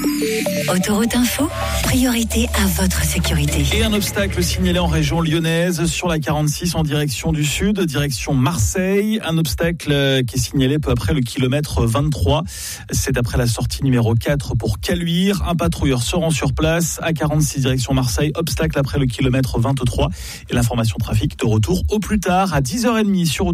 Autoroute Info, priorité à votre sécurité. Et un obstacle signalé en région lyonnaise sur la 46 en direction du sud, direction Marseille. Un obstacle qui est signalé peu après le kilomètre 23. C'est après la sortie numéro 4 pour Caluire. Un patrouilleur se rend sur place à 46 direction Marseille. Obstacle après le kilomètre 23. Et l'information trafic de retour au plus tard à 10h30 sur